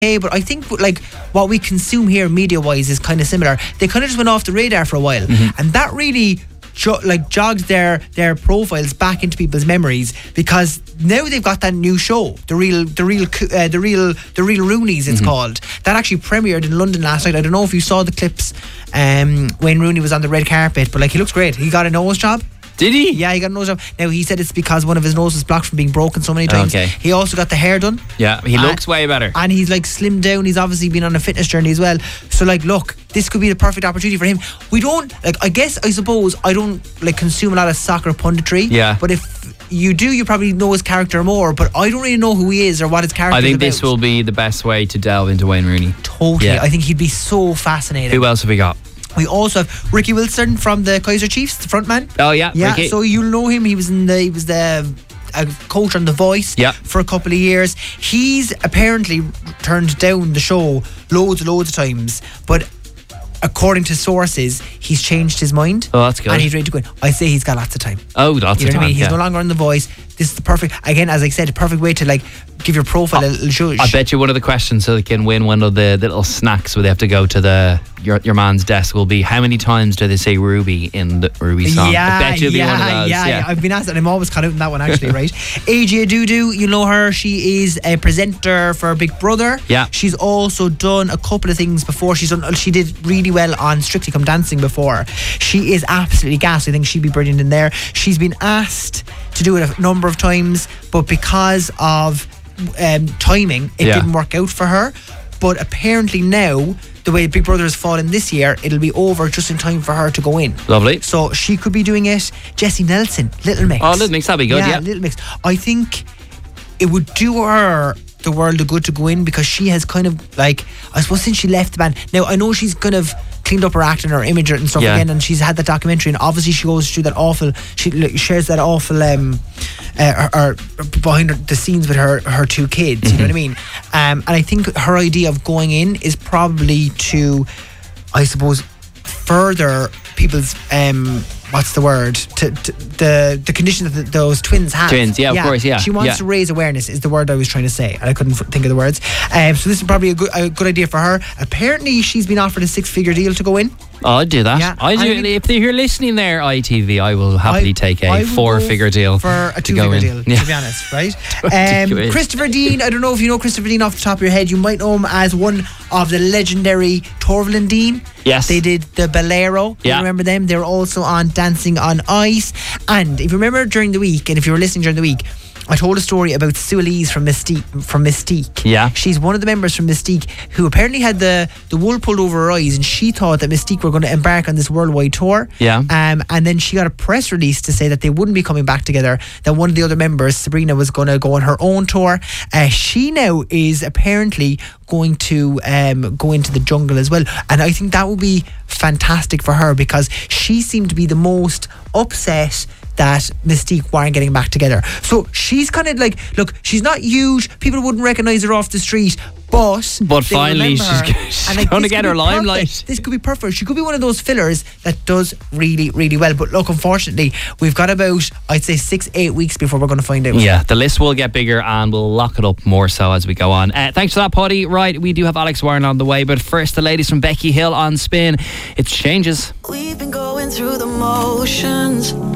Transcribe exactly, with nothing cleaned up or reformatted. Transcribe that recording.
Hey, but I think like what we consume here media-wise is kind of similar. They kind of just went off the radar for a while, Mm-hmm. and that really jo- like jogged their their profiles back into people's memories, because now they've got that new show, the real the real uh, the real the real Roonies, it's Mm-hmm. called. That actually premiered in London last night. I don't know if you saw the clips. Um, Wayne Rooney was on the red carpet, but like he looks great. He got a nose job. Did he? Yeah, he got a nose job. Now he said it's because one of his noses was blocked from being broken so many times. Okay. He also got the hair done. Yeah, he Uh, looks way better. And he's like slimmed down. He's obviously been on a fitness journey as well. So like, look, this could be the perfect opportunity for him. We don't like. I guess I suppose I don't like consume a lot of soccer punditry. Yeah. But if you do, you probably know his character more. But I don't really know who he is or what his character. I think is about. this will be the best way to delve into Wayne Rooney. Totally. Yeah. I think he'd be so fascinating. Who else have we got? We also have Ricky Wilson from the Kaiser Chiefs, the front man. Oh yeah, Yeah, Ricky. so you'll know him. He was in the he was the a coach on The Voice Yeah. for a couple of years. He's apparently turned down the show loads and loads of times, but according to sources, he's changed his mind. Oh, that's good. And he's ready to go in. I say he's got lots of time. Oh, lots You know of what I time. mean? He's yeah. no longer on The Voice. This is the perfect, again, as I said, a perfect way to like give your profile a little show. I bet you one of the questions so they can win one of the little snacks where they have to go to the your your man's desk will be, how many times do they say Ruby in the Ruby song? Yeah, I bet you'll yeah, be one of those. yeah, Yeah, yeah. I've been asked, and I'm always caught out in that one actually, right? A J Adudu, you know her. She is a presenter for Big Brother. Yeah. She's also done a couple of things before. She's done. She did really well on Strictly Come Dancing before. She is absolutely gas. I think she'd be brilliant in there. She's been asked to do it a number of times, but because of um, timing, it Yeah. didn't work out for her. But apparently now, the way Big Brother has fallen this year, it'll be over just in time for her to go in. Lovely. So she could be doing it. Jessie Nelson, Little Mix. Oh, Little Mix, that'd be good, yeah. Little Mix. I think it would do her the world of good to go in, because she has kind of like, I suppose since she left the band. Now I know she's kind of cleaned up her act and her image and stuff Yeah. again, and she's had that documentary, and obviously she goes through that awful, she like, shares that awful um uh, her, her, behind her, the scenes with her her two kids. Mm-hmm. You know what I mean? Um, and I think her idea of going in is probably to, I suppose, further people's um what's the word to, to the the condition that the, those twins have. Twins, yeah, of course, yeah, She wants yeah. to raise awareness is the word I was trying to say, and I couldn't f- think of the words. Um, so this is probably a good a good idea for her. Apparently, she's been offered a six figure deal to go in. Oh, I'd do that. Yeah, I do. I mean- if you're listening there, I T V, I will happily I- take a I will four-figure go deal for a to go two-figure in. deal. Yeah. To be honest, right? twenty Um, quid. Christopher Dean. I don't know if you know Christopher Dean off the top of your head. You might know him as one of the legendary Torval and Dean. Yes. They did the Bolero. Yeah. You remember them? They were also on Dancing on Ice. And if you remember during the week, and if you were listening during the week, I told a story about Sue Elise from Mystique. From Mystique. Yeah. She's one of the members from Mystique who apparently had the, the wool pulled over her eyes, and she thought that Mystique were going to embark on this worldwide tour. Yeah. Um, and then she got a press release to say that they wouldn't be coming back together, that one of the other members, Sabrina, was going to go on her own tour. Uh, she now is apparently going to um, go into the jungle as well. And I think that would be fantastic for her, because she seemed to be the most upset that Mystique weren't getting back together. So she's kind of like, look, she's not huge. People wouldn't recognise her off the street. But But they'll finally remember she's her. g- she's And, like, gonna this get could her be perfect. limelight. This could be perfect. She could be one of those fillers that does really, really well. But look, unfortunately, we've got about, I'd say, six, eight weeks before we're going to find out. Yeah, the list will get bigger and we'll lock it up more so as we go on. Uh, thanks for that, Paddy. Right, we do have Alex Warren on the way, but first the ladies from Becky Hill on Spin. It's Changes. We've been going through the motions,